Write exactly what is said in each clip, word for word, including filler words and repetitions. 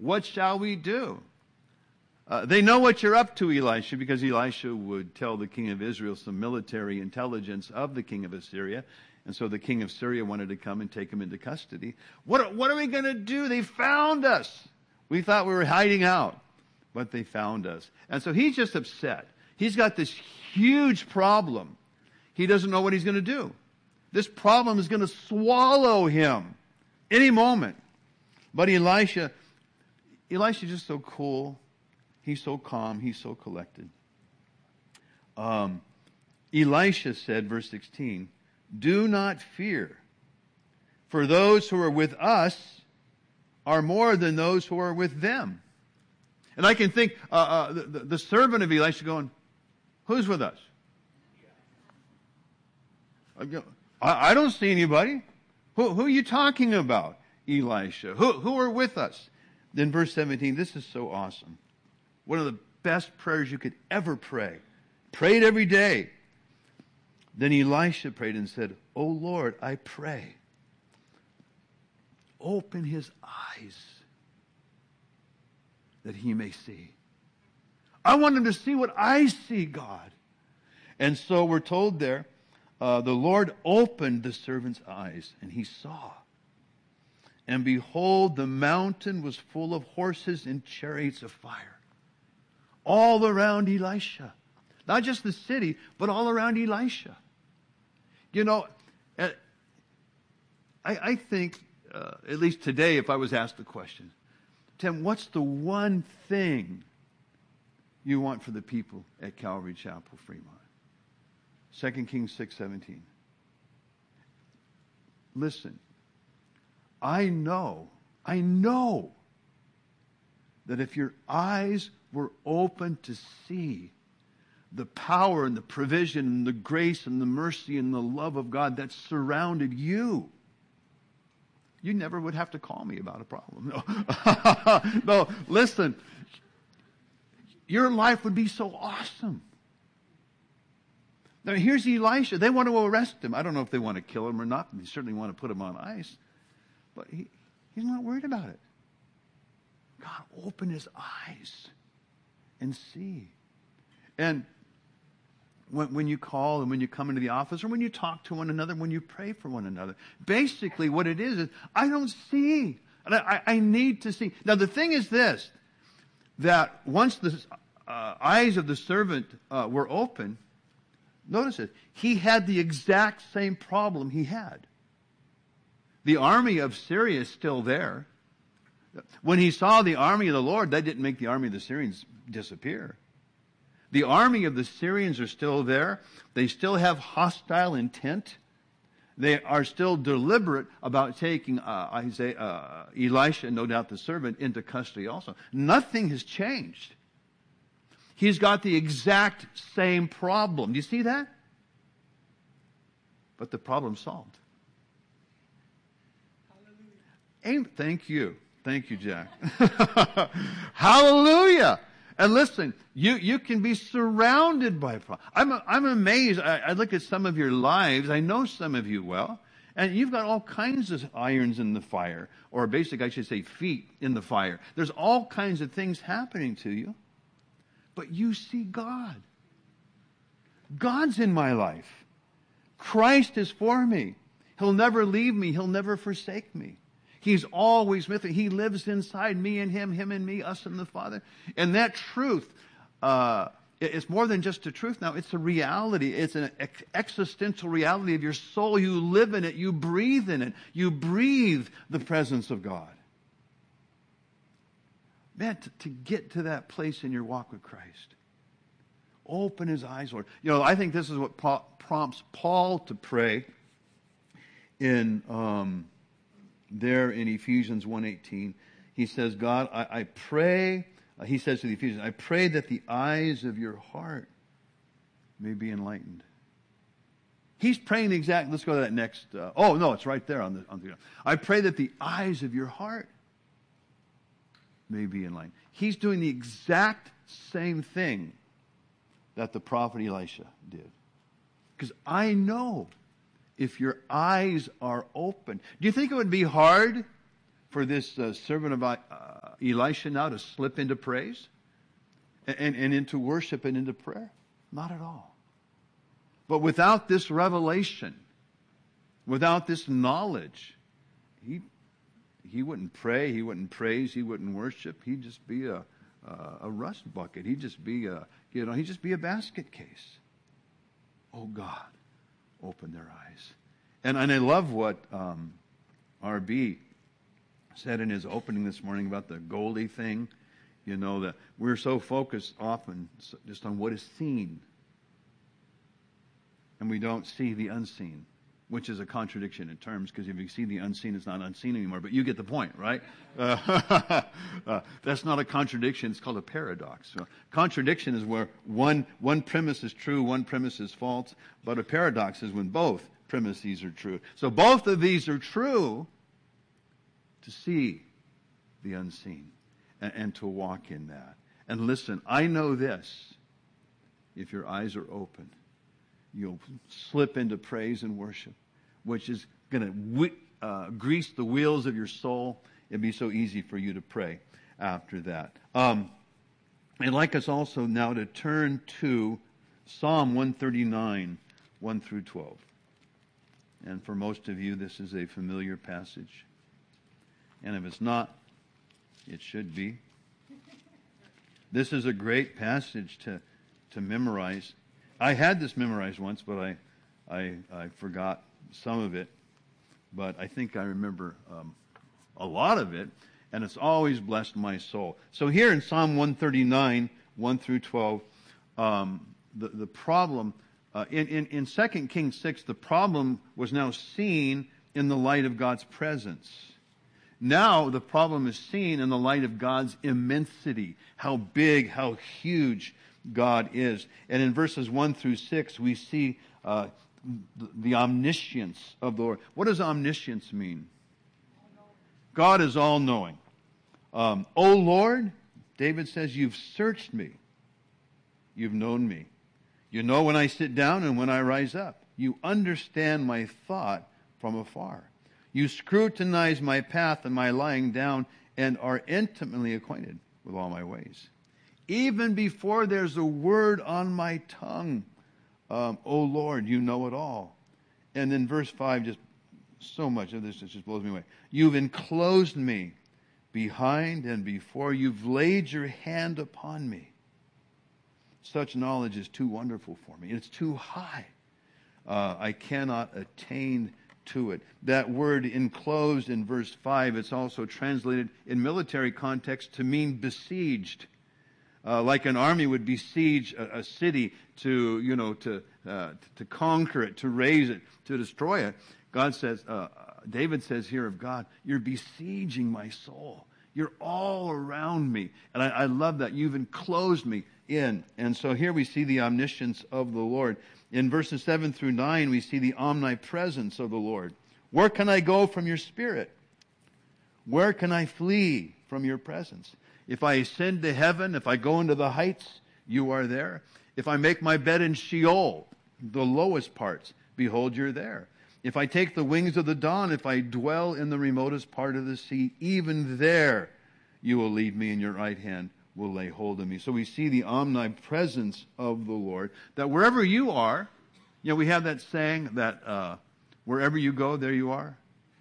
What shall we do? Uh, they know what you're up to, Elisha, because Elisha would tell the king of Israel some military intelligence of the king of Assyria. And so the king of Syria wanted to come and take him into custody. What, what are we going to do? They found us. We thought we were hiding out, but they found us. And so he's just upset. He's got this huge problem. He doesn't know what he's going to do. This problem is going to swallow him any moment. But Elisha, Elisha's just so cool. He's so calm. He's so collected. Um, Elisha said, verse sixteen, do not fear, for those who are with us are more than those who are with them. And I can think uh, uh, the, the servant of Elisha going, who's with us? I, I don't see anybody. Who, who are you talking about, Elisha? Who, who are with us? Then verse seventeen, this is so awesome. One of the best prayers you could ever pray. Pray it every day. Then Elisha prayed and said, O Lord, I pray, open his eyes that he may see. I want him to see what I see, God. And so we're told there, uh, the Lord opened the servant's eyes, and he saw. And behold, the mountain was full of horses and chariots of fire. All around Elisha. Not just the city, but all around Elisha. You know, I, I think, uh, at least today, if I was asked the question, Tim, what's the one thing you want for the people at Calvary Chapel, Fremont? Second Kings six seventeen. Listen, I know, I know that if your eyes were open to see the power and the provision and the grace and the mercy and the love of God that surrounded you, you never would have to call me about a problem. No, no, listen, your life would be so awesome. Now here's Elisha. They want to arrest him. I don't know if they want to kill him or not. They certainly want to put him on ice. But he, he's not worried about it. God, open his eyes and see. And when, when you call and when you come into the office or when you talk to one another, when you pray for one another, basically what it is is, I don't see. And I, I need to see. Now the thing is this, that once the uh, eyes of the servant uh, were open, notice it, he had the exact same problem he had. The army of Syria is still there. When he saw the army of the Lord, that didn't make the army of the Syrians disappear. The army of the Syrians are still there. They still have hostile intent. They are still deliberate about taking uh, Isaiah, uh, Elisha, no doubt the servant, into custody also. Nothing has changed. He's got the exact same problem. Do you see that? But the problem's solved. Hallelujah. Thank you. Thank you, Jack. Hallelujah. And listen, you, you can be surrounded by problems. I'm, I'm amazed. I, I look at some of your lives. I know some of you well. And you've got all kinds of irons in the fire. Or basically, I should say, feet in the fire. There's all kinds of things happening to you. But you see God. God's in my life. Christ is for me. He'll never leave me. He'll never forsake me. He's always with me. He lives inside me and him, him and me, us and the Father. And that truth, uh, it's more than just a truth now. It's a reality. It's an ex- existential reality of your soul. You live in it. You breathe in it. You breathe the presence of God. Man, to, to get to that place in your walk with Christ. Open his eyes, Lord. You know, I think this is what pro- prompts Paul to pray in... Um, There in Ephesians one eighteen, he says, God, I, I pray, uh, he says to the Ephesians, I pray that the eyes of your heart may be enlightened. He's praying the exact, let's go to that next, uh, oh no, it's right there on the, on the, I pray that the eyes of your heart may be enlightened. He's doing the exact same thing that the prophet Elisha did. Because I know if your eyes are open. Do you think it would be hard for this uh, servant of uh, Elisha now to slip into praise and, and, and into worship and into prayer? Not at all. But without this revelation, without this knowledge, he he wouldn't pray, he wouldn't praise, he wouldn't worship. He'd just be a a, a rust bucket. He'd just be a you know he'd just be a basket case. Oh God, open their eyes. And and I love what um, R B said in his opening this morning about the Goldie thing. You know, that we're so focused often just on what is seen, and we don't see the unseen, which is a contradiction in terms, because if you see the unseen, it's not unseen anymore. But you get the point, right? Uh, uh, that's not a contradiction. It's called a paradox. So contradiction is where one one premise is true, one premise is false. But a paradox is when both premises are true. So both of these are true to see the unseen and, and to walk in that. And listen, I know this. If your eyes are open, you'll slip into praise and worship, which is going to uh, grease the wheels of your soul. It'd be so easy for you to pray after that. Um, I'd like us also now to turn to Psalm one thirty-nine, one through twelve. And for most of you, this is a familiar passage. And if it's not, it should be. This is a great passage to, to memorize. I had this memorized once, but I, I, I forgot some of it. But I think I remember um, a lot of it, and it's always blessed my soul. So here in Psalm one thirty-nine, one through twelve, um, the, the problem, uh, in, in, in Second Kings six, the problem was now seen in the light of God's presence. Now the problem is seen in the light of God's immensity, how big, how huge God is. And in verses one through six, we see uh, the, the omniscience of the Lord. What does omniscience mean? God is all-knowing. Um, O Lord, David says, you've searched me. You've known me. You know when I sit down and when I rise up. You understand my thought from afar. You scrutinize my path and my lying down and are intimately acquainted with all my ways. Even before there's a word on my tongue, um, O Lord, you know it all. And then verse five, just so much of this just blows me away. You've enclosed me behind and before. You've laid your hand upon me. Such knowledge is too wonderful for me. It's too high. Uh, I cannot attain to it. That word enclosed in verse five, it's also translated in military context to mean besieged. Uh, like an army would besiege a, a city to, you know, to uh, to conquer it, to raise it, to destroy it. God says, uh, David says here of God, you're besieging my soul. You're all around me. And I, I love that. You've enclosed me in. And so here we see the omniscience of the Lord. In verses seven through nine, we see the omnipresence of the Lord. Where can I go from your spirit? Where can I flee from your presence? If I ascend to heaven, if I go into the heights, you are there. If I make my bed in Sheol, the lowest parts, behold, you're there. If I take the wings of the dawn, if I dwell in the remotest part of the sea, even there you will lead me, and your right hand will lay hold of me. So we see the omnipresence of the Lord, that wherever you are, you know, we have that saying that uh, wherever you go, there you are.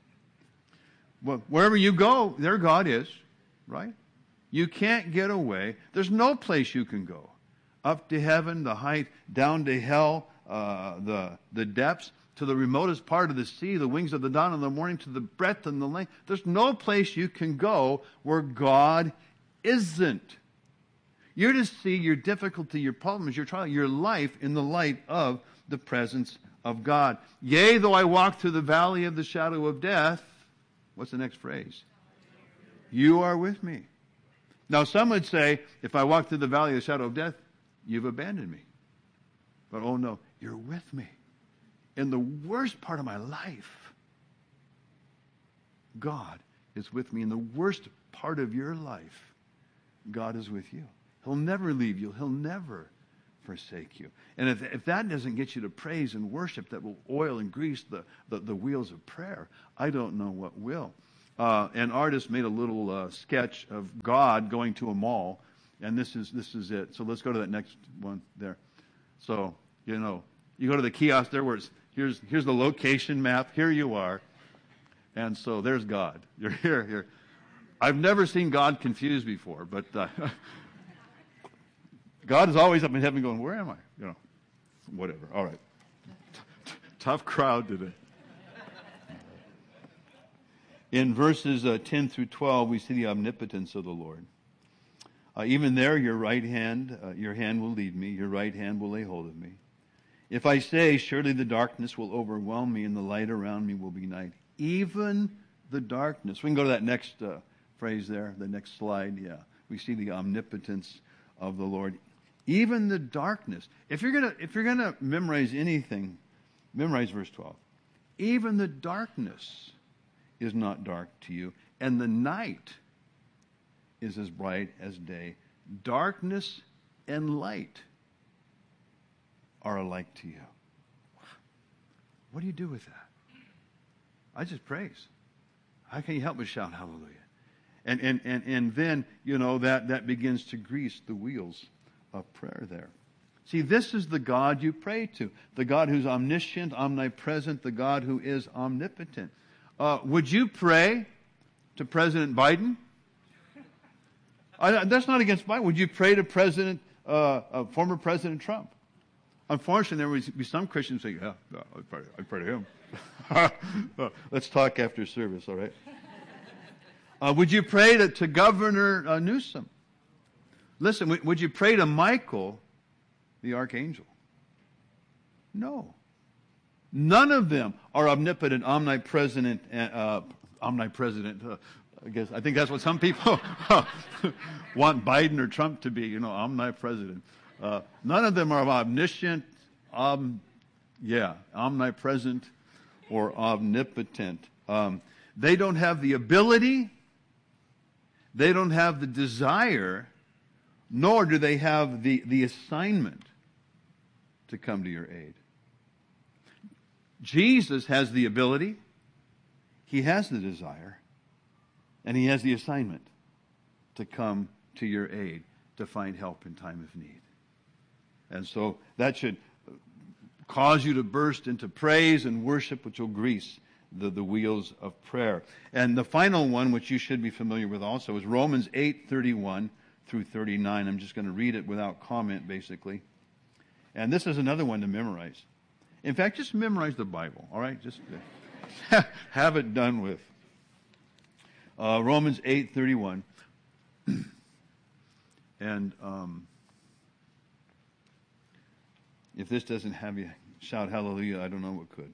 Well, wherever you go, there God is, right? You can't get away. There's no place you can go. Up to heaven, the height, down to hell, uh, the the depths, to the remotest part of the sea, the wings of the dawn in the morning, to the breadth and the length. There's no place you can go where God isn't. You're to see your difficulty, your problems, your trial, your life in the light of the presence of God. Yea, though I walk through the valley of the shadow of death, what's the next phrase? You are with me. Now, some would say, if I walk through the valley of the shadow of death, you've abandoned me. But oh no, you're with me. In the worst part of my life, God is with me. In the worst part of your life, God is with you. He'll never leave you. He'll never forsake you. And if, if that doesn't get you to praise and worship that will oil and grease the, the, the wheels of prayer, I don't know what will. uh, an artist made a little uh, sketch of God going to a mall, and this is this is it. So let's go to that next one there. So, you know, you go to the kiosk there where it's, here's here's the location map. Here you are. And so there's God. You're here, here. I've never seen God confused before, but uh, God is always up in heaven going, where am I? You know, whatever. All right. Tough crowd today. In verses uh, ten through twelve, we see the omnipotence of the Lord. Uh, even there, your right hand, uh, your hand will lead me. Your right hand will lay hold of me. If I say, surely the darkness will overwhelm me and the light around me will be night. Even the darkness. We can go to that next uh, phrase there, the next slide. Yeah, we see the omnipotence of the Lord. Even the darkness. If you're gonna, if you're gonna memorize anything, memorize verse twelve. Even the darkness is not dark to you, and the night is as bright as day. Darkness and light are alike to you. What do you do with that? I just praise. How can you help but shout hallelujah? And and and and then, you know, that, that begins to grease the wheels of prayer there. See, this is the God you pray to. The God who's omniscient, omnipresent, the God who is omnipotent. Uh, would you pray to President Biden? I, that's not against Biden. Would you pray to President, uh, uh, former President Trump? Unfortunately, there would be some Christians saying, yeah, yeah I'd pray, I'd pray to him. uh, let's talk after service, all right? Uh, would you pray to, to Governor uh, Newsom? Listen, w- would you pray to Michael, the archangel? No. None of them are omnipotent, omnipresent, uh, omnipresent. Uh, I guess I think that's what some people want Biden or Trump to be. You know, omnipresent. Uh, none of them are omniscient, um, yeah, omnipresent, or omnipotent. Um, they don't have the ability. They don't have the desire, nor do they have the, the assignment to come to your aid. Jesus has the ability, he has the desire, and he has the assignment to come to your aid, to find help in time of need. And so that should cause you to burst into praise and worship, which will grease the, the wheels of prayer. And the final one, which you should be familiar with also, is Romans eight thirty-one through thirty-nine. I'm just going to read it without comment, basically. And this is another one to memorize. In fact, just memorize the Bible, all right? Just have it done with. Uh, Romans eight thirty-one. And um, if this doesn't have you shout hallelujah, I don't know what could.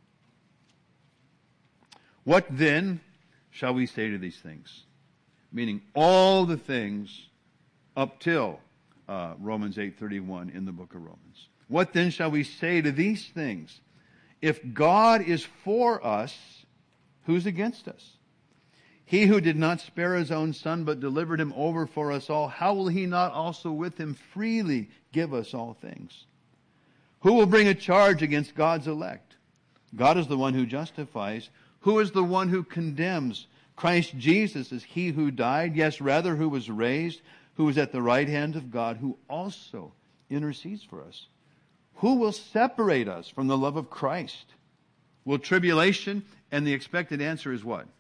What then shall we say to these things? Meaning all the things up till uh, Romans eight thirty-one in the book of Romans. What then shall we say to these things? If God is for us, who's against us? He who did not spare his own son, but delivered him over for us all, how will he not also with him freely give us all things? Who will bring a charge against God's elect? God is the one who justifies. Who is the one who condemns? Christ Jesus is he who died, yes, rather who was raised, who is at the right hand of God, who also intercedes for us. Who will separate us from the love of Christ? Will tribulation? And the expected answer is what?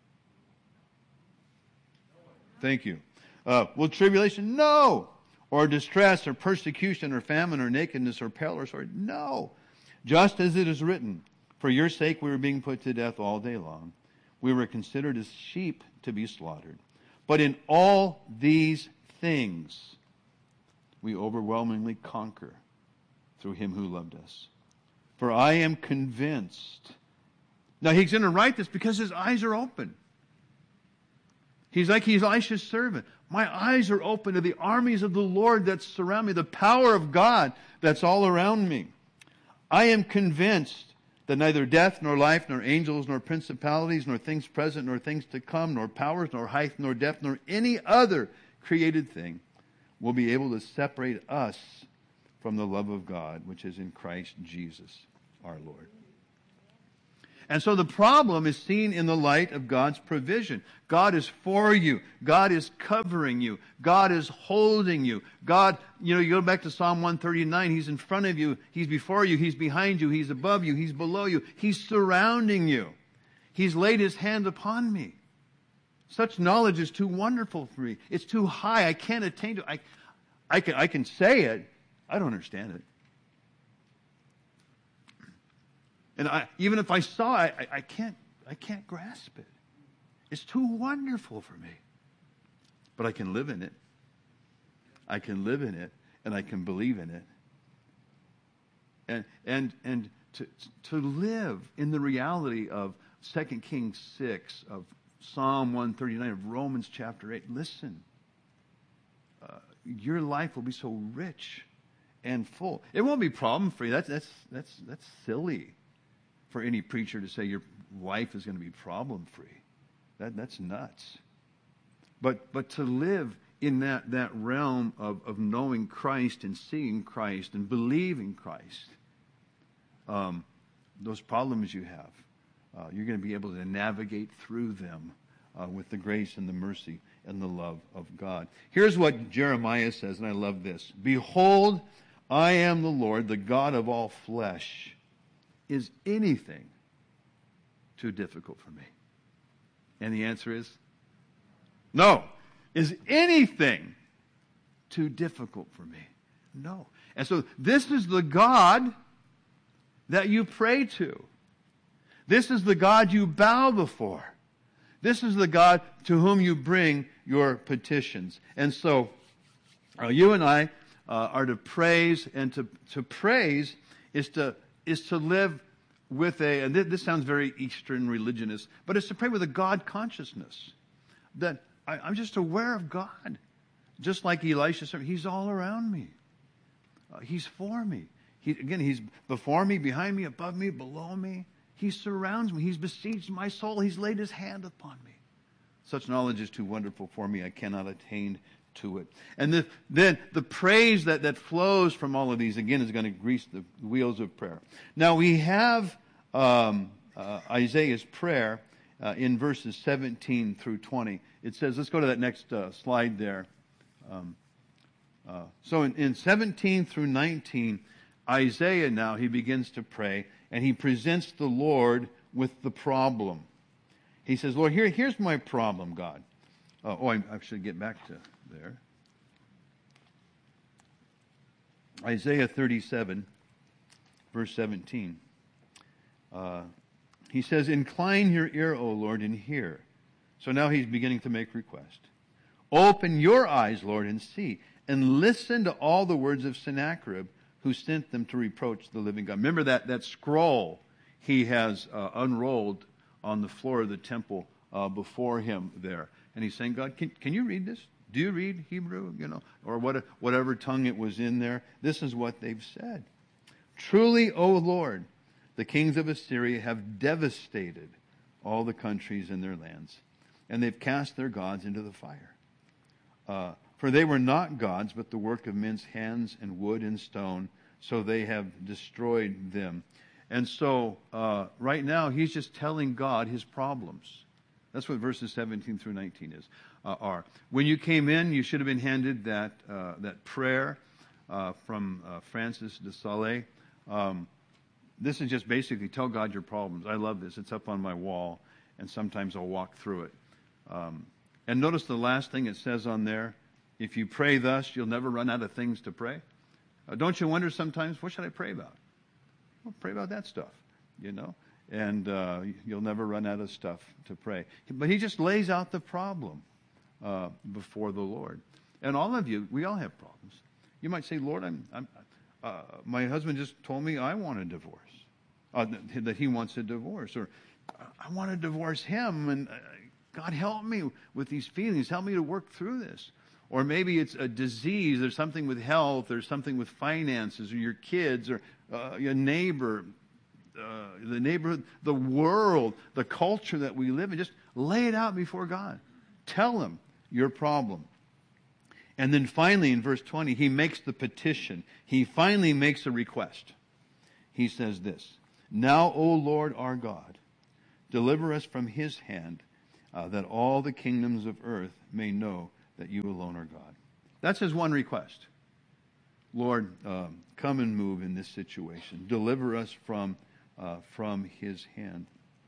Thank you. Uh, will tribulation? No. Or distress, or persecution, or famine, or nakedness, or peril, or sword? No. Just as it is written, for your sake we were being put to death all day long. We were considered as sheep to be slaughtered. But in all these things we overwhelmingly conquer through him who loved us. For I am convinced. Now he's going to write this because his eyes are open. He's like he's Elisha's servant. My eyes are open to the armies of the Lord that surround me, the power of God that's all around me. I am convinced that neither death, nor life, nor angels, nor principalities, nor things present, nor things to come, nor powers, nor height, nor depth, nor any other created thing will be able to separate us from the love of God, which is in Christ Jesus our Lord. And so the problem is seen in the light of God's provision. God is for you. God is covering you. God is holding you. God, you know, you go back to Psalm one thirty-nine, He's in front of you. He's before you. He's behind you. He's above you. He's below you. He's surrounding you. He's laid His hand upon me. Such knowledge is too wonderful for me. It's too high. I can't attain to it. I, I, can, I can say it. I don't understand it. And I, even if I saw it, I, I can't, I can't grasp it. It's too wonderful for me. But I can live in it. I can live in it, and I can believe in it. And and and to to live in the reality of Second Kings six, of Psalm one thirty-nine, of Romans chapter eight. Listen, uh, your life will be so rich and full. It won't be problem free. That's that's that's that's silly for any preacher to say your life is going to be problem free. That that's nuts. But but to live in that that realm of of knowing Christ and seeing Christ and believing Christ, um, those problems you have, uh, you're going to be able to navigate through them uh, with the grace and the mercy and the love of God. Here's what Jeremiah says, and I love this: "Behold, I am the Lord, the God of all flesh. Is anything too difficult for me?" And the answer is no. Is anything too difficult for me? No. And so this is the God that you pray to. This is the God you bow before. This is the God to whom you bring your petitions. And so uh, you and I uh, are to praise, and to, to praise is to is to live with a, and this sounds very Eastern religionist, but it's to pray with a God consciousness. That I, I'm just aware of God. Just like Elisha said, He's all around me. Uh, he's for me. He, again, He's before me, behind me, above me, below me. He surrounds me. He's besieged my soul. He's laid His hand upon me. Such knowledge is too wonderful for me. I cannot attain to it. And the, then the praise that, that flows from all of these, again, is going to grease the wheels of prayer. Now we have um, uh, Isaiah's prayer uh, in verses seventeen through twenty. It says, let's go to that next uh, slide there. Um, uh, so in, in seventeen through nineteen, Isaiah now, he begins to pray, and he presents the Lord with the problem. He says, Lord, here, here's my problem, God. Uh, oh, I, I should get back to there. Isaiah thirty-seven, verse seventeen. Uh, he says, "Incline your ear, O Lord, and hear." So now he's beginning to make request. "Open your eyes, Lord, and see, and listen to all the words of Sennacherib, who sent them to reproach the living God." Remember that, that scroll he has uh, unrolled on the floor of the temple uh, before him there. And he's saying, God, can, can you read this? Do you read Hebrew? You know, or what, whatever tongue it was in there. This is what they've said. "Truly, O Lord, the kings of Assyria have devastated all the countries in their lands, and they've cast their gods into the fire. Uh, for they were not gods, but the work of men's hands, and wood and stone, so they have destroyed them." And so, uh, right now, he's just telling God his problems. That's what verses seventeen through nineteen is, uh, are. When you came in, you should have been handed that uh, that prayer uh, from uh, Francis de Sales. Um, this is just basically tell God your problems. I love this. It's up on my wall, and sometimes I'll walk through it. Um, and notice the last thing it says on there: if you pray thus, you'll never run out of things to pray. Uh, don't you wonder sometimes, what should I pray about? Well, pray about that stuff, you know, and uh, you'll never run out of stuff to pray. But he just lays out the problem uh, before the Lord. And all of you, we all have problems. You might say, Lord, I'm, I'm, uh, my husband just told me I want a divorce, uh, that he wants a divorce, or I want to divorce him, and uh, God help me with these feelings. Help me to work through this. Or maybe it's a disease, there's something with health, or something with finances, or your kids, or uh, your neighbor, uh, the neighborhood, the world, the culture that we live in. Just lay it out before God. Tell him your problem. And then finally in verse twenty, he makes the petition. He finally makes a request. He says this: "Now, O Lord our God, Deliver us from his hand, uh, that all the kingdoms of earth may know that you alone are God. That's his one request. Lord, um, come and move in this situation. Deliver us from, uh, from his hand.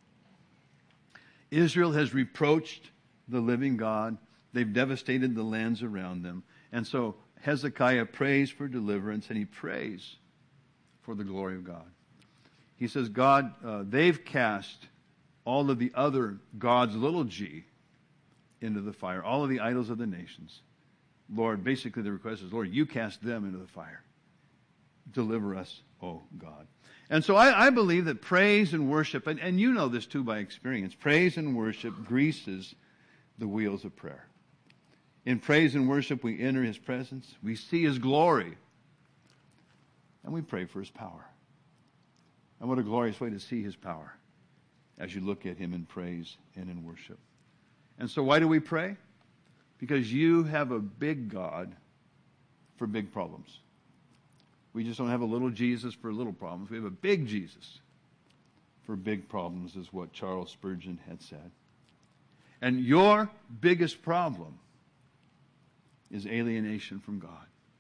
Israel has reproached the living God. They've devastated the lands around them. And so Hezekiah prays for deliverance, and he prays for the glory of God. He says, God, uh, they've cast all of the other gods, little g, into the fire, all of the idols of the nations. Lord, basically the request is, Lord, you cast them into the fire. Deliver us, oh God. And so I, I believe that praise and worship, and, and you know this too by experience, praise and worship greases the wheels of prayer. In praise and worship, we enter his presence, we see his glory, and we pray for his power. And what a glorious way to see his power as you look at him in praise and in worship. And so why do we pray? Because you have a big God for big problems. We just don't have a little Jesus for little problems. We have a big Jesus for big problems, is what Charles Spurgeon had said. And your biggest problem is alienation from God.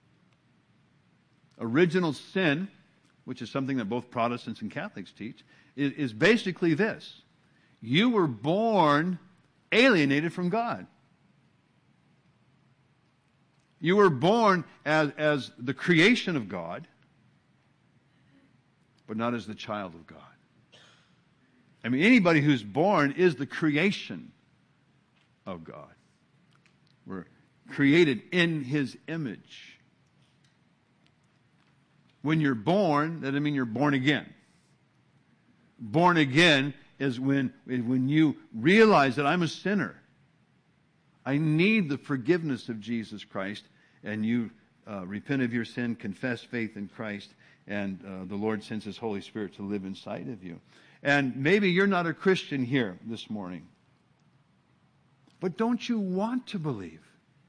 Original sin, which is something that both Protestants and Catholics teach, is, is basically this. You were born alienated from God. You were born as, as the creation of God, but not as the child of God. I mean, anybody who's born is the creation of God. We're created in his image. When you're born, that doesn't mean you're born again. Born again is when, when you realize that I'm a sinner. I need the forgiveness of Jesus Christ, and you uh, repent of your sin, confess faith in Christ, and uh, the Lord sends his Holy Spirit to live inside of you. And maybe you're not a Christian here this morning, but don't you want to believe?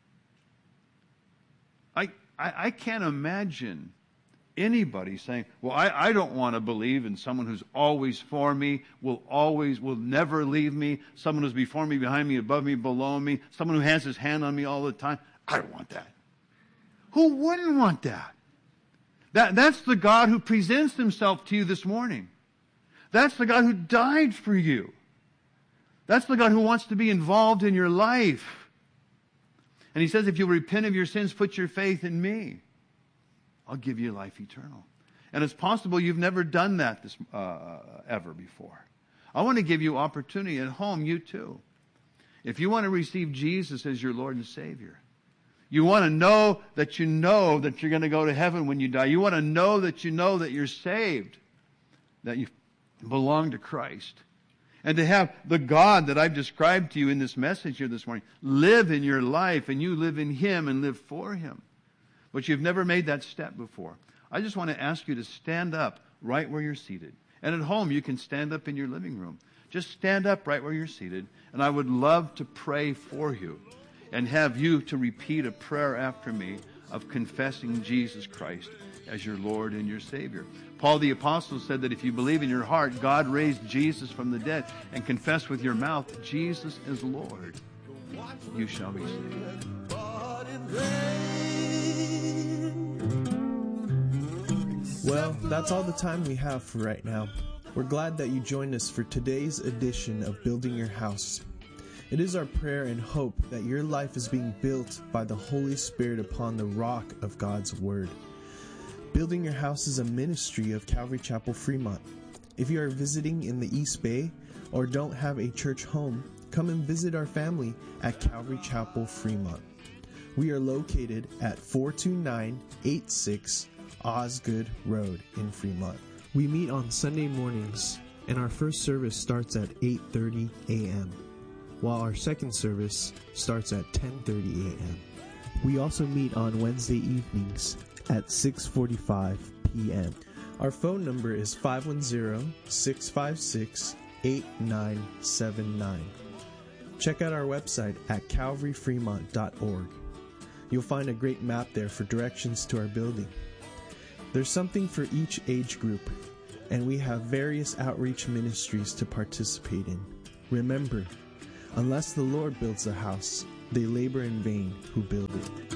I, I, I can't imagine anybody saying, well, I, I don't want to believe in someone who's always for me, will always, will never leave me, someone who's before me, behind me, above me, below me, someone who has his hand on me all the time. I don't want that. Who wouldn't want that? That that's the God who presents himself to you this morning. That's the God who died for you. That's the God who wants to be involved in your life. And he says, if you repent of your sins, put your faith in me, I'll give you life eternal. And it's possible you've never done that this, uh, ever before. I want to give you opportunity at home, you too. If you want to receive Jesus as your Lord and Savior, you want to know that you know that you're going to go to heaven when you die. You want to know that you know that you're saved, that you belong to Christ. And to have the God that I've described to you in this message here this morning live in your life, and you live in him and live for him. But you've never made that step before. I just want to ask you to stand up right where you're seated. And at home, you can stand up in your living room. Just stand up right where you're seated. And I would love to pray for you and have you to repeat a prayer after me of confessing Jesus Christ as your Lord and your Savior. Paul the Apostle said that if you believe in your heart God raised Jesus from the dead and confess with your mouth Jesus is Lord, you shall be saved. Well, that's all the time we have for right now. We're glad that you joined us for today's edition of Building Your House. It is our prayer and hope that your life is being built by the Holy Spirit upon the rock of God's Word. Building Your House is a ministry of Calvary Chapel Fremont. If you are visiting in the East Bay or don't have a church home, come and visit our family at Calvary Chapel Fremont. We are located at four two nine eight six Osgood Road in Fremont. We meet on Sunday mornings, and our first service starts at eight thirty a.m., while our second service starts at ten thirty a.m. We also meet on Wednesday evenings at six forty-five p.m. Our phone number is five one zero, six five six, eight nine seven nine. Check out our website at calvary fremont dot org. You'll find a great map there for directions to our building. There's something for each age group. and we have various outreach ministries to participate in. Remember, unless the Lord builds a house, they labor in vain who build it.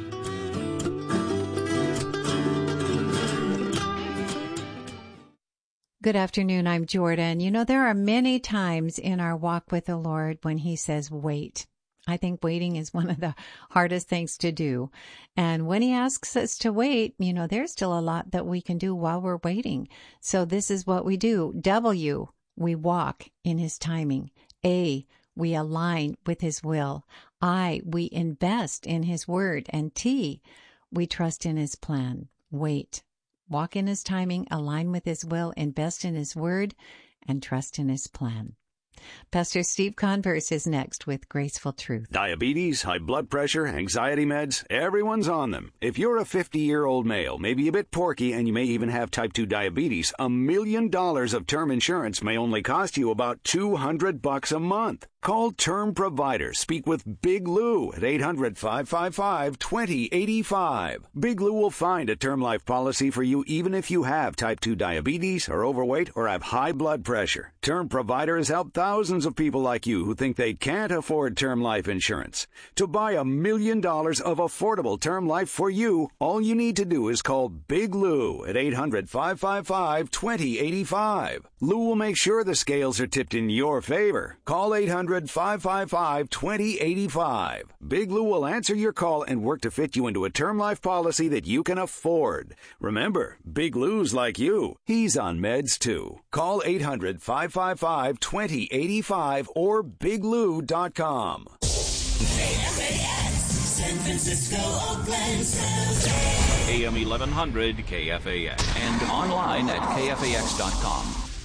Good afternoon, I'm Jordan. You know, there are many times in our walk with the Lord when he says, wait. I think waiting is one of the hardest things to do. And when he asks us to wait, you know, there's still a lot that we can do while we're waiting. So this is what we do. W, we walk in his timing. A, we align with his will. I, we invest in his word. And T, we trust in his plan. Wait. Walk in his timing, align with his will, invest in his word, and trust in his plan. Pastor Steve Converse is next with Graceful Truth. Diabetes, high blood pressure, anxiety meds, everyone's on them. If you're a fifty-year-old male, maybe a bit porky, and you may even have type two diabetes, a million dollars of term insurance may only cost you about two hundred bucks a month. Call Term Provider. Speak with Big Lou at eight hundred, five five five, two zero eight five. Big Lou will find a term life policy for you even if you have type two diabetes, are overweight, or have high blood pressure. Term Provider has helped thousands of people like you who think they can't afford term life insurance. To buy a million dollars of affordable term life for you, all you need to do is call Big Lou at eight hundred, five five five, two zero eight five. Lou will make sure the scales are tipped in your favor. Call eight hundred, five five five, two zero eight five. Big Lou will answer your call and work to fit you into a term life policy that you can afford. Remember, Big Lou's like you. He's on meds too. Call eight hundred, five five five, two zero eight five or big lou dot com. K F A X, San Francisco, Oakland, San A M eleven hundred K F A X and online at K F A X dot com.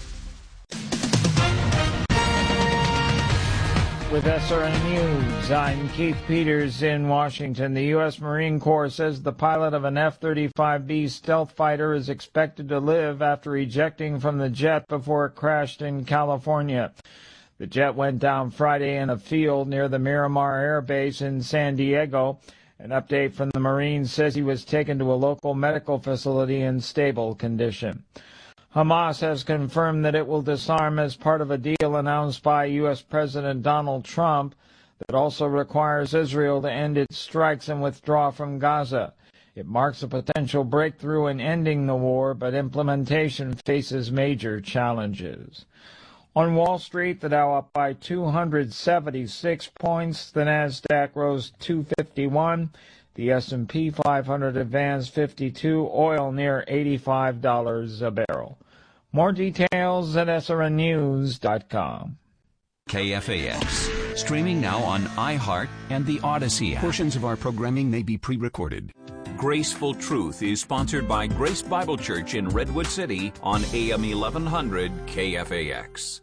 With S R N News, I'm Keith Peters in Washington. The U S Marine Corps says the pilot of an F thirty-five B stealth fighter is expected to live after ejecting from the jet before it crashed in California. The jet went down Friday in a field near the Miramar Air Base in San Diego. An update from the Marines says he was taken to a local medical facility in stable condition. Hamas has confirmed that it will disarm as part of a deal announced by U S President Donald Trump that also requires Israel to end its strikes and withdraw from Gaza. It marks a potential breakthrough in ending the war, but implementation faces major challenges. On Wall Street, the Dow up by two hundred seventy-six points, the Nasdaq rose two fifty-one, the S and P five hundred advanced fifty-two, oil near eighty-five dollars a barrel. More details at S R N news dot com. K F A X, streaming now on iHeart and the Odyssey app. Portions of our programming may be pre-recorded. Graceful Truth is sponsored by Grace Bible Church in Redwood City on A M eleven hundred K F A X.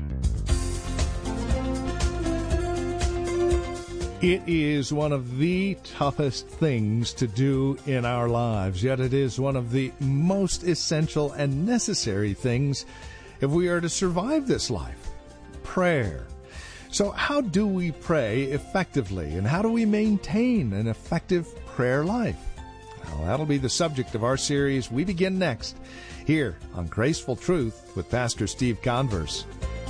It is one of the toughest things to do in our lives, yet it is one of the most essential and necessary things if we are to survive this life. Prayer. So how do we pray effectively, and how do we maintain an effective prayer life? Well, that'll be the subject of our series. We begin next here on Graceful Truth with Pastor Steve Converse.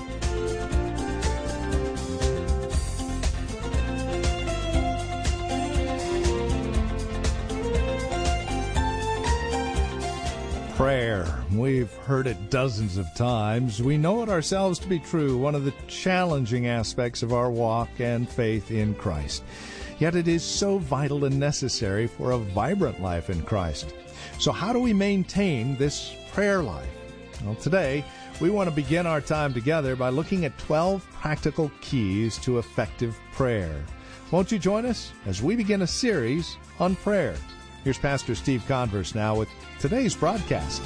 Prayer. We've heard it dozens of times. We know it ourselves to be true, one of the challenging aspects of our walk and faith in Christ. Yet it is so vital and necessary for a vibrant life in Christ. So how do we maintain this prayer life? Well, today we want to begin our time together by looking at twelve practical keys to effective prayer. Won't you join us as we begin a series on prayer? Here's Pastor Steve Converse now with today's broadcast.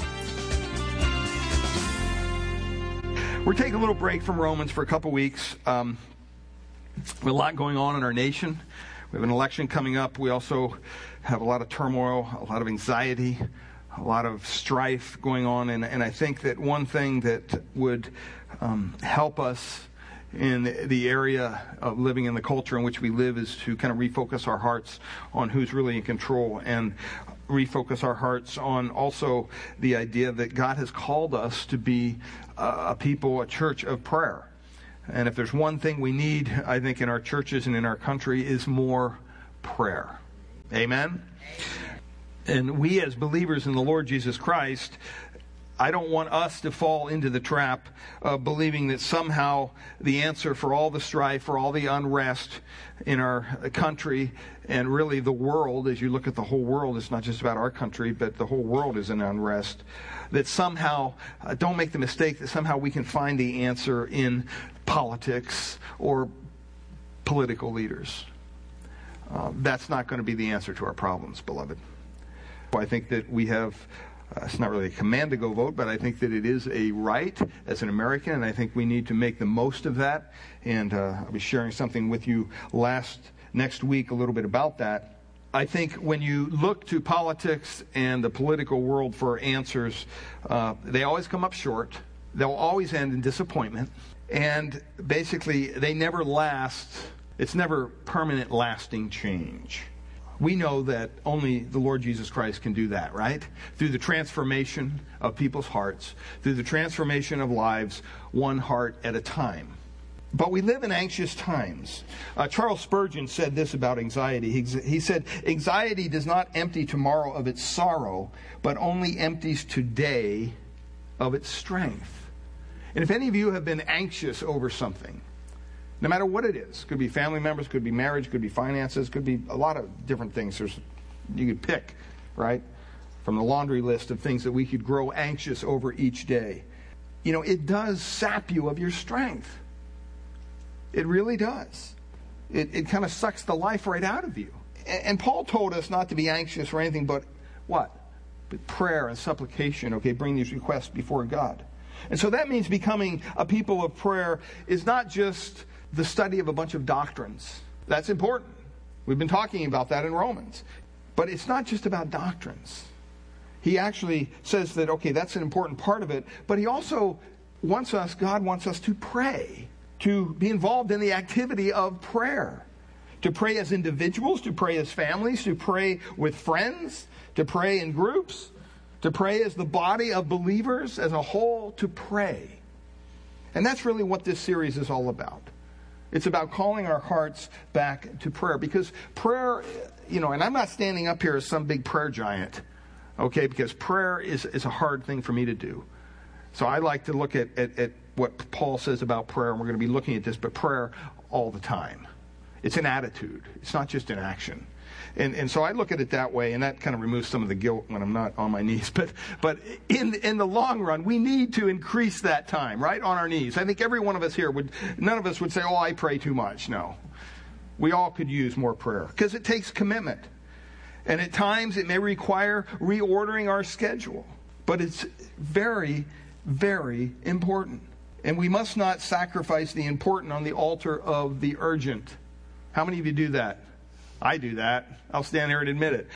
We're taking a little break from Romans for a couple weeks. Um, we have a lot going on in our nation. We have an election coming up. We also have a lot of turmoil, a lot of anxiety, a lot of strife going on. And, and I think that one thing that would um, help us in the area of living in the culture in which we live is to kind of refocus our hearts on who's really in control, and refocus our hearts on also the idea that God has called us to be a people, a church of prayer. And if there's one thing we need, I think, in our churches and in our country, is more prayer. Amen? And we as believers in the Lord Jesus Christ, I don't want us to fall into the trap of believing that somehow the answer for all the strife, for all the unrest in our country, and really the world, as you look at the whole world, it's not just about our country, but the whole world is in unrest, that somehow, uh, don't make the mistake that somehow we can find the answer in politics or political leaders. Uh, that's not going to be the answer to our problems, beloved. I think that we have... Uh, it's not really a command to go vote, but I think that it is a right as an American, and I think we need to make the most of that. And uh, I'll be sharing something with you last next week, a little bit about that. I think when you look to politics and the political world for answers, uh, they always come up short. They'll always end in disappointment. And basically, they never last. It's never permanent, lasting change. We know that only the Lord Jesus Christ can do that, right? Through the transformation of people's hearts, through the transformation of lives, one heart at a time. But we live in anxious times. Uh, Charles Spurgeon said this about anxiety. He, he said, "Anxiety does not empty tomorrow of its sorrow, but only empties today of its strength." And if any of you have been anxious over something, no matter what it is, could be family members, could be marriage, could be finances, could be a lot of different things. There's, you could pick, right, from the laundry list of things that we could grow anxious over each day. You know, it does sap you of your strength. It really does. It, it kind of sucks the life right out of you. And, and Paul told us not to be anxious for anything but what? But prayer and supplication, okay, bring these requests before God. And so that means becoming a people of prayer is not just the study of a bunch of doctrines. That's important. We've been talking about that in Romans. But it's not just about doctrines. He actually says that, okay, that's an important part of it, but he also wants us, God wants us to pray, to be involved in the activity of prayer, to pray as individuals, to pray as families, to pray with friends, to pray in groups, to pray as the body of believers as a whole, to pray. And that's really what this series is all about. It's about calling our hearts back to prayer. Because prayer, you know, and I'm not standing up here as some big prayer giant, okay, because prayer is, is a hard thing for me to do. So I like to look at, at, at what Paul says about prayer, and we're going to be looking at this, but prayer all the time. It's an attitude. It's not just an action. And and so I look at it that way, and that kind of removes some of the guilt when I'm not on my knees. But but in in the long run, we need to increase that time, right, on our knees. I think every one of us here would, none of us would say, oh, I pray too much. No. We all could use more prayer because it takes commitment. And at times it may require reordering our schedule. But it's very, very important. And we must not sacrifice the important on the altar of the urgent. How many of you do that? I do that. I'll stand here and admit it.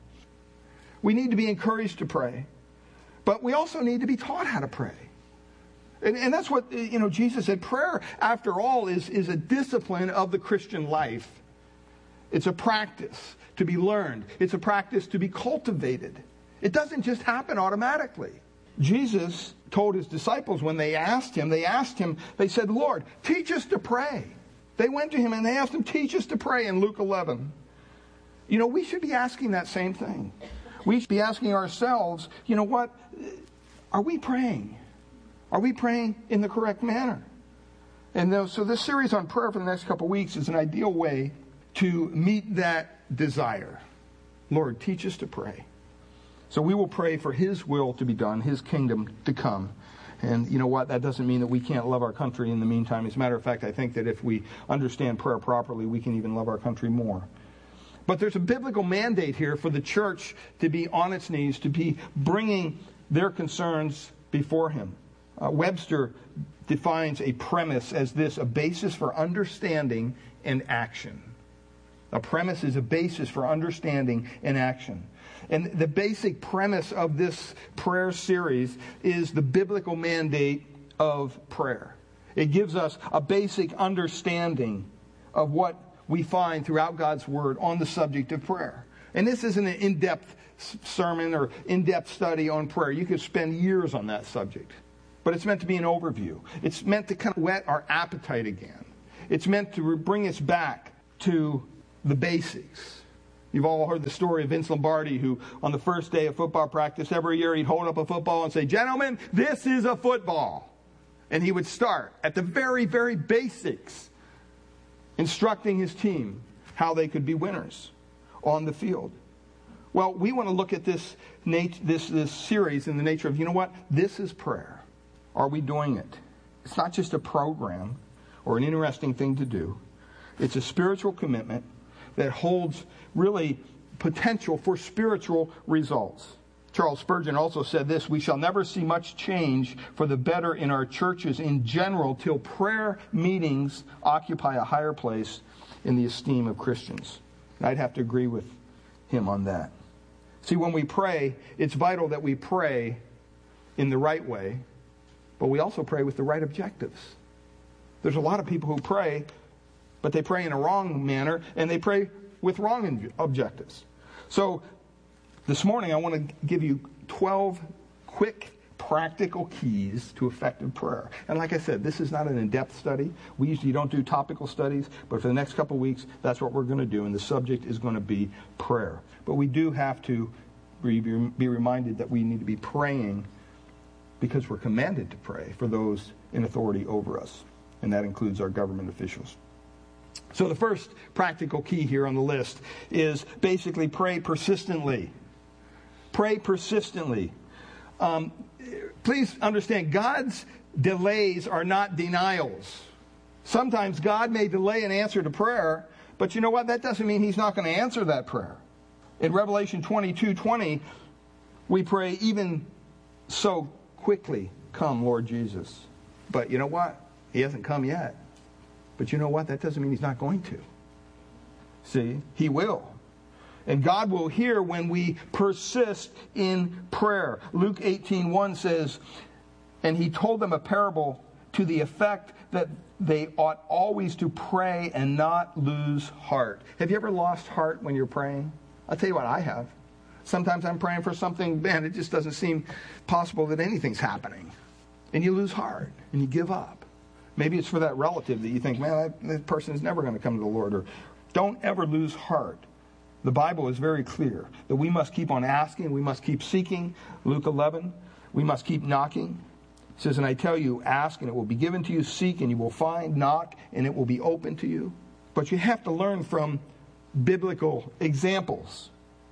We need to be encouraged to pray. But we also need to be taught how to pray. And, and that's what, you know, Jesus said. Prayer, after all, is, is a discipline of the Christian life. It's a practice to be learned. It's a practice to be cultivated. It doesn't just happen automatically. Jesus told his disciples when they asked him, they asked him, they said, Lord, teach us to pray. They went to him and they asked him, teach us to pray in Luke eleven. You know, we should be asking that same thing. We should be asking ourselves, you know what? Are we praying? Are we praying in the correct manner? And so this series on prayer for the next couple of weeks is an ideal way to meet that desire. Lord, teach us to pray. So we will pray for His will to be done, His kingdom to come. And you know what? That doesn't mean that we can't love our country in the meantime. As a matter of fact, I think that if we understand prayer properly, we can even love our country more. But there's a biblical mandate here for the church to be on its knees, to be bringing their concerns before Him. Uh, Webster defines a premise as this: a basis for understanding and action. A premise is a basis for understanding and action. And the basic premise of this prayer series is the biblical mandate of prayer. It gives us a basic understanding of what we find throughout God's Word on the subject of prayer. And this isn't an in-depth sermon or in-depth study on prayer. You could spend years on that subject. But it's meant to be an overview. It's meant to kind of whet our appetite again. It's meant to bring us back to the basics. You've all heard the story of Vince Lombardi, who on the first day of football practice every year he'd hold up a football and say, "Gentlemen, this is a football." And he would start at the very, very basics, instructing his team how they could be winners on the field. Well, we want to look at this, nat- this, this series in the nature of, you know what? This is prayer. Are we doing it? It's not just a program or an interesting thing to do. It's a spiritual commitment that holds really potential for spiritual results. Charles Spurgeon also said this: "We shall never see much change for the better in our churches in general till prayer meetings occupy a higher place in the esteem of Christians." And I'd have to agree with him on that. See, when we pray, it's vital that we pray in the right way, but we also pray with the right objectives. There's a lot of people who pray, but they pray in a wrong manner, and they pray with wrong objectives. So this morning I want to give you twelve quick, practical keys to effective prayer. And like I said, this is not an in-depth study. We usually don't do topical studies, but for the next couple of weeks, that's what we're going to do, and the subject is going to be prayer. But we do have to be, be reminded that we need to be praying because we're commanded to pray for those in authority over us, and that includes our government officials. So the first practical key here on the list is basically pray persistently. Pray persistently. Um, please understand, God's delays are not denials. Sometimes God may delay an answer to prayer, but you know what? That doesn't mean He's not going to answer that prayer. In Revelation twenty-two twenty, we pray, "Even so quickly, come, Lord Jesus." But you know what? He hasn't come yet. But you know what? That doesn't mean He's not going to. See? He will. And God will hear when we persist in prayer. Luke eighteen one says, "And He told them a parable to the effect that they ought always to pray and not lose heart." Have you ever lost heart when you're praying? I'll tell you what, I have. Sometimes I'm praying for something, man, it just doesn't seem possible that anything's happening. And you lose heart, and you give up. Maybe it's for that relative that you think, man, that, that person is never going to come to the Lord. Or don't ever lose heart. The Bible is very clear that we must keep on asking, we must keep seeking. Luke eleven, we must keep knocking. It says, "And I tell you, ask and it will be given to you, seek and you will find, knock and it will be open to you." But you have to learn from biblical examples.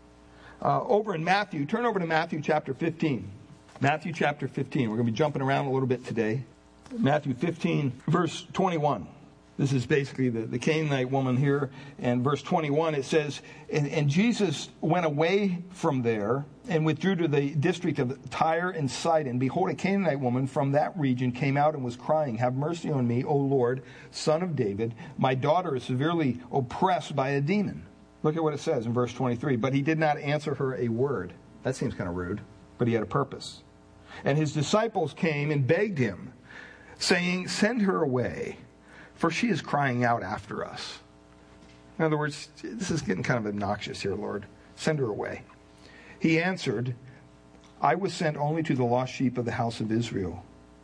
Uh, over in Matthew, turn over to Matthew chapter fifteen. Matthew chapter fifteen. We're going to be jumping around a little bit today. Matthew fifteen, verse twenty-one. This is basically the, the Canaanite woman here. And verse twenty-one, it says, and, and Jesus went away from there and withdrew to the district of Tyre and Sidon. Behold, a Canaanite woman from that region came out and was crying, "Have mercy on me, O Lord, Son of David. My daughter is severely oppressed by a demon." Look at what it says in verse twenty-three. "But he did not answer her a word." That seems kind of rude, but he had a purpose. "And his disciples came and begged him, saying, 'Send her away, for she is crying out after us.'" In other words, this is getting kind of obnoxious here, "Lord. Send her away." He answered, "I was sent only to the lost sheep of the house of Israel."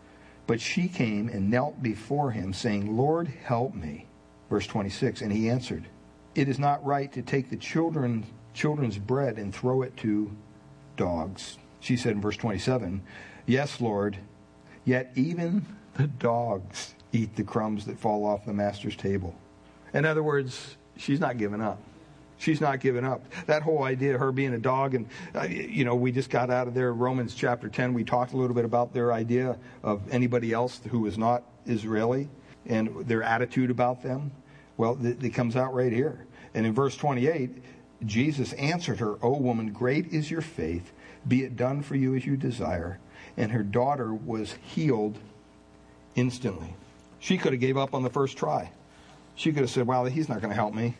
But she came and knelt before him, saying, "Lord, help me." Verse twenty-six, "And he answered, 'It is not right to take the children, children's bread and throw it to dogs.'" She said in verse twenty-seven, "Yes, Lord, yet even the dogs eat the crumbs that fall off the master's table." In other words, she's not giving up. She's not giving up. That whole idea of her being a dog, and, uh, you know, we just got out of there, Romans chapter ten, we talked a little bit about their idea of anybody else who is not Israeli and their attitude about them. Well, it comes out right here. And in verse twenty-eight, Jesus answered her, "O woman, great is your faith. Be it done for you as you desire." And her daughter was healed instantly. She could have gave up on the first try. She could have said, "Well, he's not going to help me.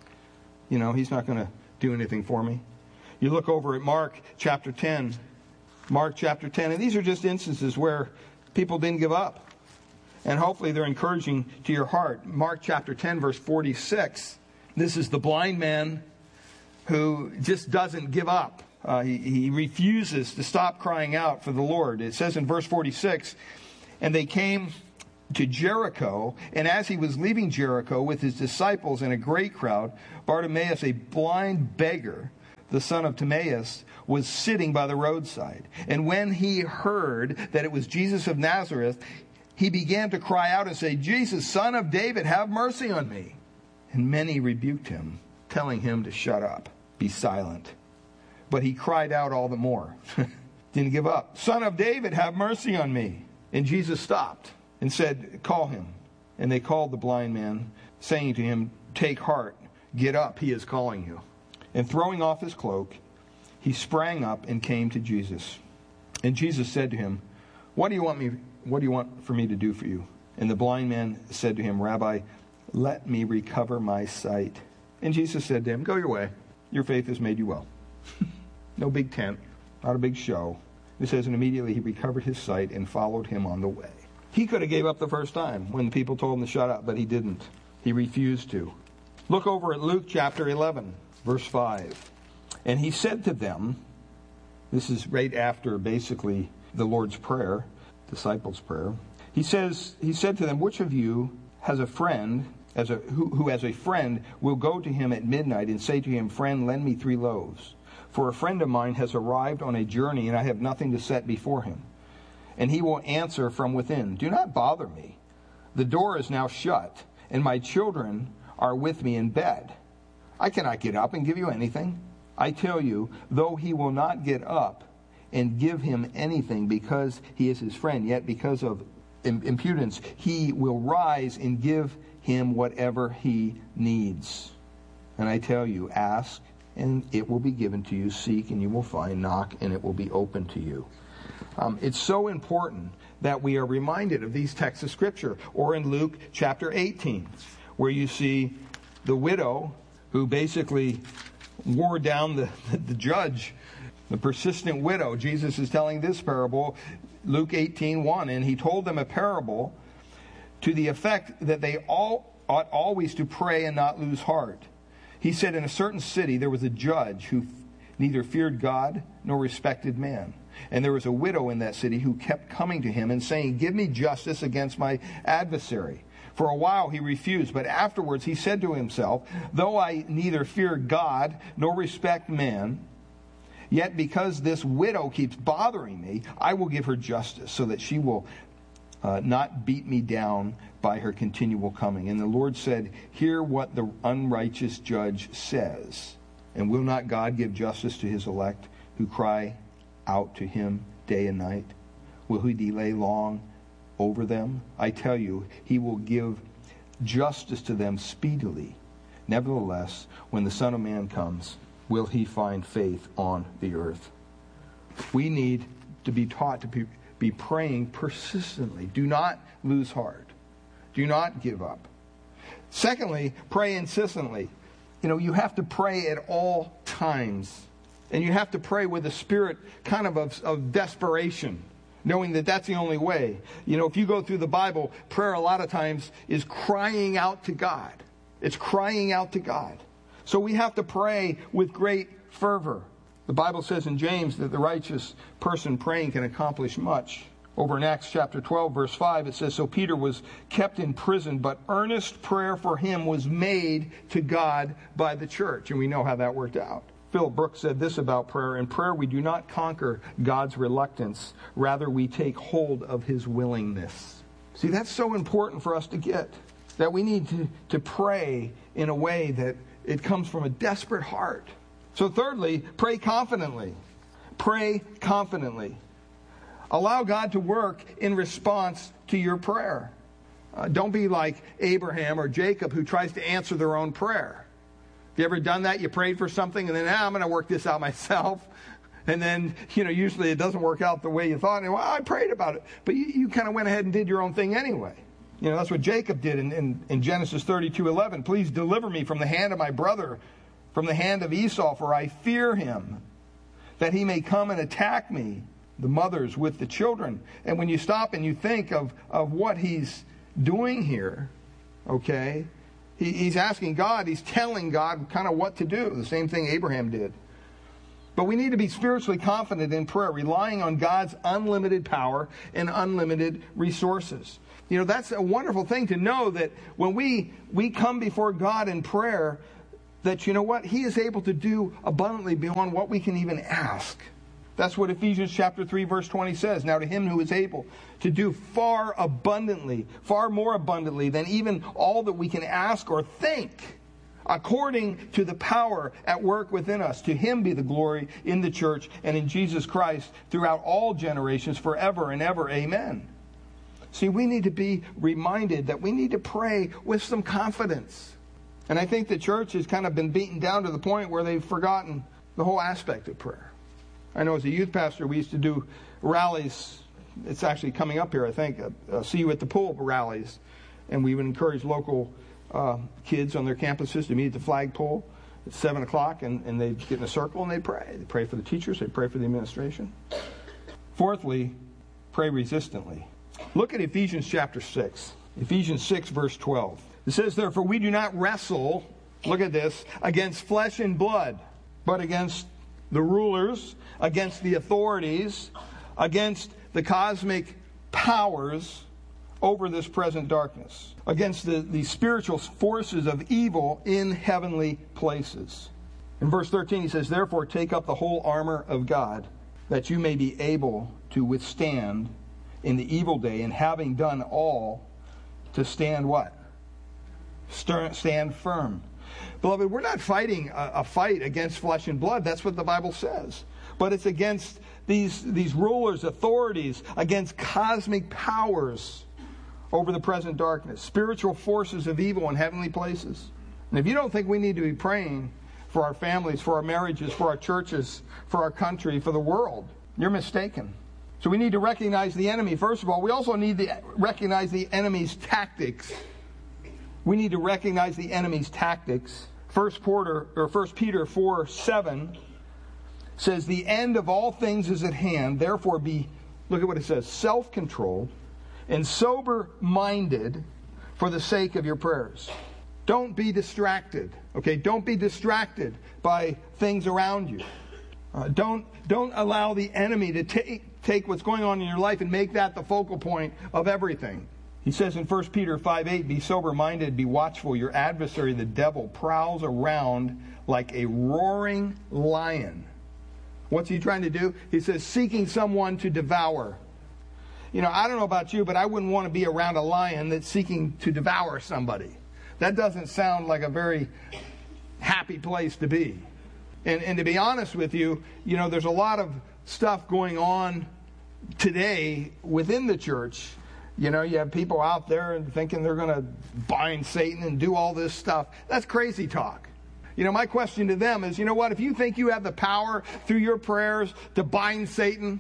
You know, he's not going to do anything for me." You look over at Mark chapter ten. Mark chapter ten. And these are just instances where people didn't give up. And hopefully they're encouraging to your heart. Mark chapter ten, verse forty-six. This is the blind man who just doesn't give up. Uh, he, he refuses to stop crying out for the Lord. It says in verse forty-six, and they came to Jericho, and as he was leaving Jericho with his disciples and a great crowd, Bartimaeus, a blind beggar, the son of Timaeus, was sitting by the roadside. And when he heard that it was Jesus of Nazareth, he began to cry out and say, Jesus, Son of David, have mercy on me. And many rebuked him, telling him to shut up, be silent. But he cried out all the more. Didn't give up. Son of David, have mercy on me. And Jesus stopped and said, call him. And they called the blind man, saying to him, take heart, get up, he is calling you. And throwing off his cloak, he sprang up and came to Jesus. And Jesus said to him, What do you want me what do you want for me to do for you? And the blind man said to him, Rabbi, let me recover my sight. And Jesus said to him, go your way. Your faith has made you well. No big tent, not a big show. It says, and immediately he recovered his sight and followed him on the way. He could have gave up the first time when people told him to shut up, but he didn't. He refused to. Look over at Luke chapter eleven, verse five. And he said to them, this is right after basically the Lord's Prayer, disciples' prayer. He says, he said to them, which of you has a friend, as a who, who as a friend will go to him at midnight and say to him, friend, lend me three loaves. For a friend of mine has arrived on a journey, and I have nothing to set before him. And he will answer from within, do not bother me. The door is now shut, and my children are with me in bed. I cannot get up and give you anything. I tell you, though he will not get up and give him anything because he is his friend, yet because of impudence, he will rise and give him whatever he needs. And I tell you, ask, and it will be given to you. Seek, and you will find. Knock, and it will be open to you. Um, it's so important that we are reminded of these texts of Scripture. Or in Luke chapter eighteen, where you see the widow who basically wore down the, the judge, the persistent widow. Jesus is telling this parable, Luke eighteen one, and he told them a parable to the effect that they all ought always to pray and not lose heart. He said, in a certain city there was a judge who neither feared God nor respected man. And there was a widow in that city who kept coming to him and saying, give me justice against my adversary. For a while he refused, but afterwards he said to himself, though I neither fear God nor respect man, yet because this widow keeps bothering me, I will give her justice, so that she will uh, not beat me down by her continual coming. And the Lord said, hear what the unrighteous judge says. And will not God give justice to his elect who cry out to him day and night? Will he delay long over them? I tell you, he will give justice to them speedily. Nevertheless, when the Son of Man comes, will he find faith on the earth? We need to be taught to be, be praying persistently. Do not lose heart. Do not give up. Secondly, pray insistently. You know, you have to pray at all times. And you have to pray with a spirit kind of, of of desperation, knowing that that's the only way. You know, if you go through the Bible, prayer a lot of times is crying out to God. It's crying out to God. So we have to pray with great fervor. The Bible says in James that the righteous person praying can accomplish much. Over in Acts chapter twelve, verse five, it says, so Peter was kept in prison, but earnest prayer for him was made to God by the church. And we know how that worked out. Philip Brooks said this about prayer. In prayer, we do not conquer God's reluctance. Rather, we take hold of his willingness. See, that's so important for us to get. That we need to, to pray in a way that it comes from a desperate heart. So thirdly, pray confidently. Pray confidently. Allow God to work in response to your prayer. Uh, don't be like Abraham or Jacob who tries to answer their own prayer. You ever done that? You prayed for something and then, ah, I'm going to work this out myself. And then, you know, usually it doesn't work out the way you thought. And, well, I prayed about it. But you, you kind of went ahead and did your own thing anyway. You know, that's what Jacob did in, in, in Genesis thirty-two eleven. Please deliver me from the hand of my brother, from the hand of Esau, for I fear him, that he may come and attack me, the mothers with the children. And when you stop and you think of, of what he's doing here, okay? He, he's asking God, he's telling God kind of what to do. The same thing Abraham did. But we need to be spiritually confident in prayer, relying on God's unlimited power and unlimited resources. You know, that's a wonderful thing to know, that when we, we come before God in prayer, that, you know what, He is able to do abundantly beyond what we can even ask. That's what Ephesians chapter three, verse twenty says. Now to Him who is able to do far abundantly, far more abundantly than even all that we can ask or think, according to the power at work within us. To Him be the glory in the church and in Jesus Christ throughout all generations, forever and ever. Amen. See, we need to be reminded that we need to pray with some confidence. And I think the church has kind of been beaten down to the point where they've forgotten the whole aspect of prayer. I know as a youth pastor, we used to do rallies. It's actually coming up here, I think, uh, See You at the Pool rallies. And we would encourage local uh, kids on their campuses to meet at the flagpole at seven o'clock, and, and they'd get in a circle and they'd pray. They'd pray for the teachers, they'd pray for the administration. Fourthly, pray resistantly. Look at Ephesians chapter six. Ephesians six, verse twelve. It says, therefore, we do not wrestle, look at this, against flesh and blood, but against the rulers, against the authorities, against the cosmic powers over this present darkness, against the, the spiritual forces of evil in heavenly places. In verse thirteen, he says, therefore, take up the whole armor of God, that you may be able to withstand in the evil day, and having done all, to stand what? Stand firm. Beloved, we're not fighting a, a fight against flesh and blood. That's what the Bible says. But it's against these, these rulers, authorities, against cosmic powers over the present darkness, spiritual forces of evil in heavenly places. And if you don't think we need to be praying for our families, for our marriages, for our churches, for our country, for the world, you're mistaken. So we need to recognize the enemy. First of all, we also need to recognize the enemy's tactics. We need to recognize the enemy's tactics. First Peter, or First Peter four seven says, the end of all things is at hand. Therefore be, look at what it says, self-controlled and sober-minded for the sake of your prayers. Don't be distracted. Okay, don't be distracted by things around you. Uh, don't don't allow the enemy to take take what's going on in your life and make that the focal point of everything. He says in First Peter five eight, be sober-minded, be watchful. Your adversary, the devil, prowls around like a roaring lion. What's he trying to do? He says, seeking someone to devour. You know, I don't know about you, but I wouldn't want to be around a lion that's seeking to devour somebody. That doesn't sound like a very happy place to be. And, and to be honest with you, you know, there's a lot of stuff going on today within the church. You know, you have people out there thinking they're going to bind Satan and do all this stuff. That's crazy talk. You know, my question to them is, you know what, if you think you have the power through your prayers to bind Satan,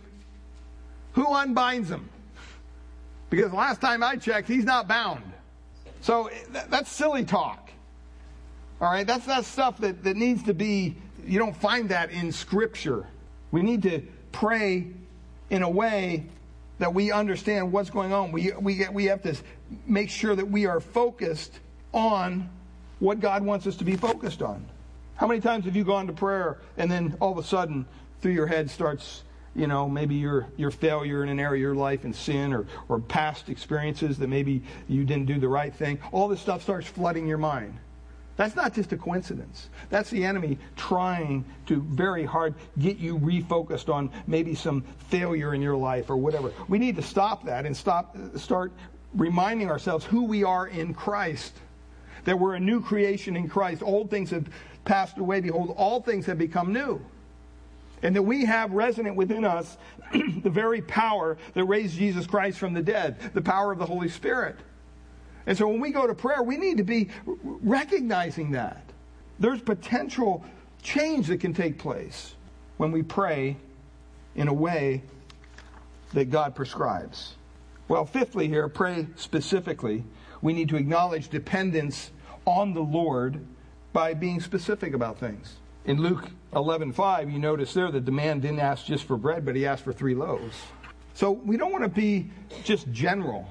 who unbinds him? Because last time I checked, he's not bound. So that's silly talk. All right, that's that stuff that, that needs to be, you don't find that in Scripture. We need to pray in a way that we understand what's going on. We we we have to make sure that we are focused on what God wants us to be focused on. How many times have you gone to prayer and then all of a sudden through your head starts, you know, maybe your your failure in an area of your life and sin, or or past experiences that maybe you didn't do the right thing. All this stuff starts flooding your mind. That's not just a coincidence. That's the enemy trying to very hard get you refocused on maybe some failure in your life or whatever. We need to stop that and stop, start reminding ourselves who we are in Christ. That we're a new creation in Christ. Old things have passed away. Behold, all things have become new. And that we have resident within us the very power that raised Jesus Christ from the dead. The power of the Holy Spirit. And so when we go to prayer, we need to be recognizing that. There's potential change that can take place when we pray in a way that God prescribes. Well, fifthly here, pray specifically. We need to acknowledge dependence on the Lord by being specific about things. In Luke eleven five, you notice there that the man didn't ask just for bread, but he asked for three loaves. So we don't want to be just general.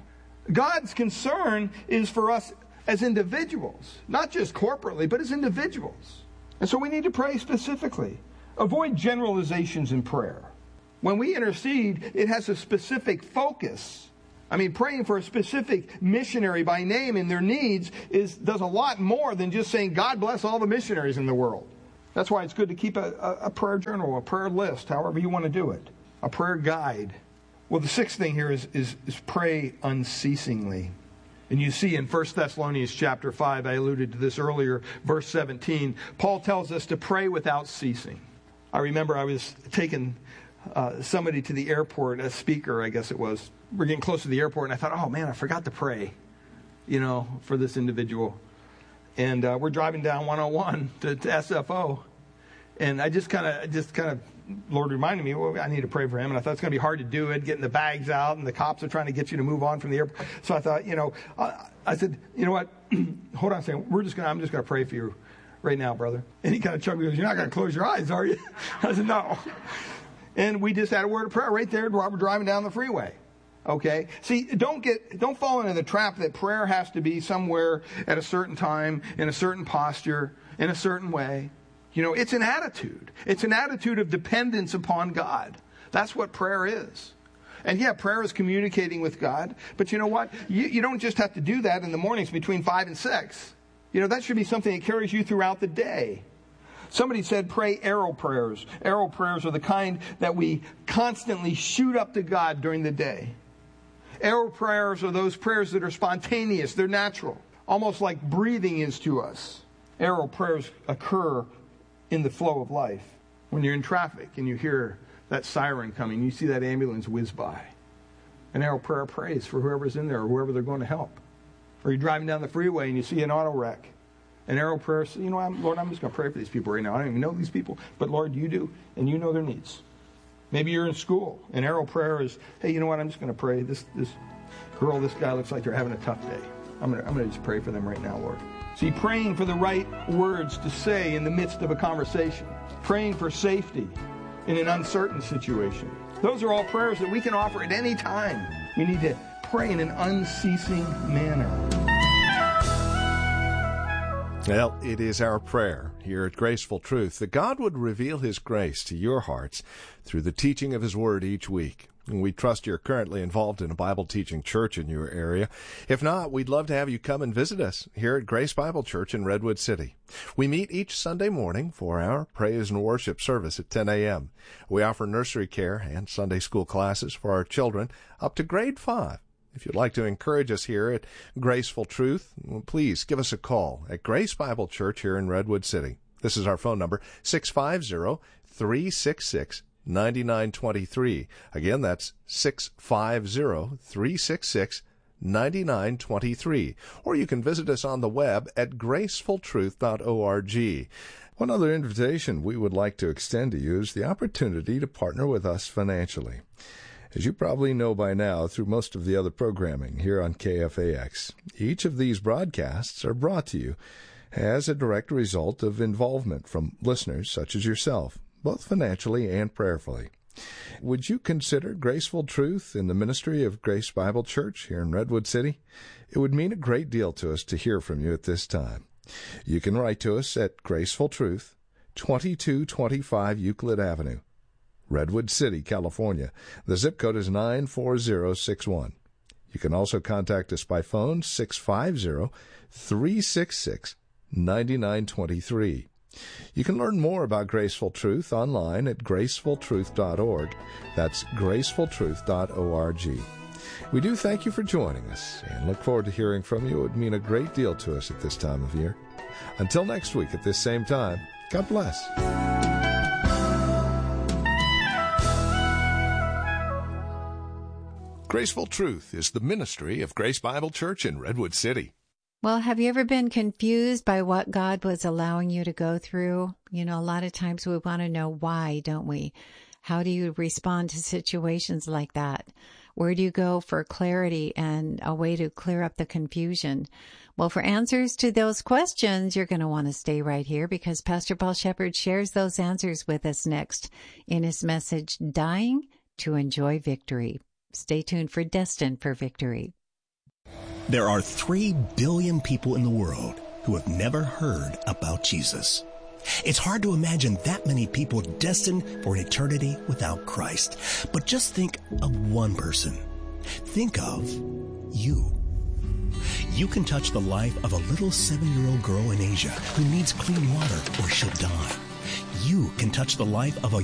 God's concern is for us as individuals, not just corporately, but as individuals. And so we need to pray specifically. Avoid generalizations in prayer. When we intercede, it has a specific focus. I mean, praying for a specific missionary by name and their needs is does a lot more than just saying, God bless all the missionaries in the world. That's why it's good to keep a, a, a prayer journal, a prayer list, however you want to do it, a prayer guide. Well, the sixth thing here is, is, is pray unceasingly. And you see in First Thessalonians chapter five, I alluded to this earlier, verse seventeen, Paul tells us to pray without ceasing. I remember I was taking uh, somebody to the airport, a speaker, I guess it was. We're getting close to the airport, and I thought, oh man, I forgot to pray, you know, for this individual. And uh, we're driving down one oh one to, to S F O, and I just kind of, just kind of, Lord reminded me, well, I need to pray for him, and I thought it's going to be hard to do it, getting the bags out, and the cops are trying to get you to move on from the airport. So I thought, you know, I, I said, you know what? Hold on a second. We're just going. I'm just going to pray for you right now, brother. And he kind of chuckled. He goes, "You're not going to close your eyes, are you?" I said, "No." And we just had a word of prayer right there while we're driving down the freeway. Okay? See, don't get, don't fall into the trap that prayer has to be somewhere at a certain time, in a certain posture, in a certain way. You know, it's an attitude. It's an attitude of dependence upon God. That's what prayer is. And yeah, prayer is communicating with God. But you know what? You, you don't just have to do that in the mornings between five and six. You know, that should be something that carries you throughout the day. Somebody said pray arrow prayers. Arrow prayers are the kind that we constantly shoot up to God during the day. Arrow prayers are those prayers that are spontaneous. They're natural. Almost like breathing is to us. Arrow prayers occur in the flow of life. When you're in traffic and you hear that siren coming, you see that ambulance whiz by. An arrow prayer prays for whoever's in there or whoever they're going to help. Or you're driving down the freeway and you see an auto wreck. An arrow prayer says, you know, I'm, Lord, I'm just going to pray for these people right now. I don't even know these people, but Lord, you do, and you know their needs. Maybe you're in school. An arrow prayer is, hey, you know what, I'm just going to pray. This this girl, this guy looks like they're having a tough day. I'm going to I'm going to just pray for them right now, Lord. See, praying for the right words to say in the midst of a conversation. Praying for safety in an uncertain situation. Those are all prayers that we can offer at any time. We need to pray in an unceasing manner. Well, it is our prayer here at Graceful Truth that God would reveal His grace to your hearts through the teaching of His Word each week. And we trust you're currently involved in a Bible teaching church in your area. If not, we'd love to have you come and visit us here at Grace Bible Church in Redwood City. We meet each Sunday morning for our praise and worship service at ten a.m. We offer nursery care and Sunday school classes for our children up to grade five. If you'd like to encourage us here at Graceful Truth, please give us a call at Grace Bible Church here in Redwood City. This is our phone number, six five zero, three six six, nine nine two three. Again, that's six five zero, three six six, nine nine two three. Or you can visit us on the web at graceful truth dot org. One other invitation we would like to extend to you is the opportunity to partner with us financially. As you probably know by now through most of the other programming here on K F A X, each of these broadcasts are brought to you as a direct result of involvement from listeners such as yourself, both financially and prayerfully. Would you consider Graceful Truth in the ministry of Grace Bible Church here in Redwood City? It would mean a great deal to us to hear from you at this time. You can write to us at Graceful Truth, twenty-two twenty-five Euclid Avenue, Redwood City, California. The zip code is nine four zero six one. You can also contact us by phone, six five zero, three six six, nine nine two three. You can learn more about Graceful Truth online at graceful truth dot org. That's graceful truth dot org. We do thank you for joining us and look forward to hearing from you. It would mean a great deal to us at this time of year. Until next week at this same time, God bless. Graceful Truth is the ministry of Grace Bible Church in Redwood City. Well, have you ever been confused by what God was allowing you to go through? You know, a lot of times we want to know why, don't we? How do you respond to situations like that? Where do you go for clarity and a way to clear up the confusion? Well, for answers to those questions, you're going to want to stay right here because Pastor Paul Shepherd shares those answers with us next in his message, Dying to Enjoy Victory. Stay tuned for Destined for Victory. There are three billion people in the world who have never heard about Jesus. It's hard to imagine that many people destined for an eternity without Christ. But just think of one person. Think of you. You can touch the life of a little seven-year-old girl in Asia who needs clean water or she'll die. You can touch the life of a